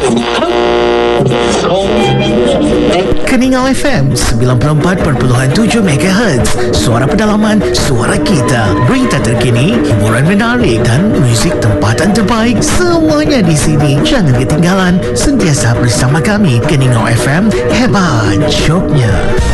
Keningau FM 94.7 MHz. Suara pedalaman, suara kita. Berita terkini, hiburan menarik dan muzik tempatan terbaik, semuanya di sini. Jangan ketinggalan, sentiasa bersama kami. Keningau FM, hebat joknya.